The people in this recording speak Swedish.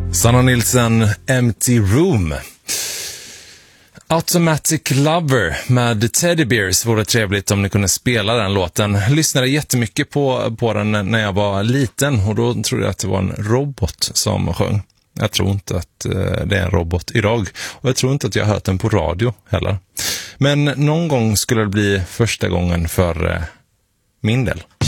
Sanna Nilsson, Empty Room. Automatic Lover med Teddy Bears. Vore trevligt om ni kunde spela den låten. Jag lyssnade jättemycket på den när jag var liten, och då trodde jag att det var en robot som sjöng. Jag tror inte att det är en robot idag, och jag tror inte att jag har hört den på radio heller. Men någon gång skulle det bli första gången för min del.